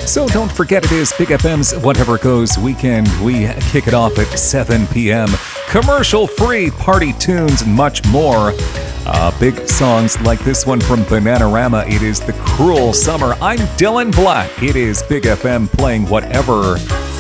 So don't forget, it is Big FM's Whatever Goes weekend. We kick it off at 7 p.m. Commercial-free party tunes and much more. Big songs like this one from Bananarama. It is The Cruel Summer. I'm Dylan Black. It is Big FM playing whatever